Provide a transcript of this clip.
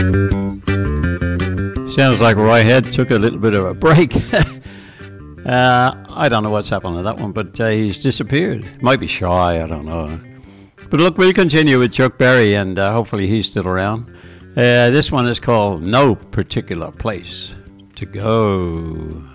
Sounds like Royhead took a little bit of a break. I don't know what's happened to that one, but he's disappeared. Might be shy, I don't know. But look, we'll continue with Chuck Berry, and hopefully he's still around. This one is called No Particular Place to Go.